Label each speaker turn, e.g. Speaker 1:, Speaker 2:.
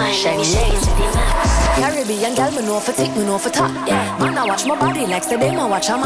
Speaker 1: shiny legs to the max.
Speaker 2: Caribbean girl, me know for tick, me know for top. Yeah, man, I watch my body like say them, I watch a man.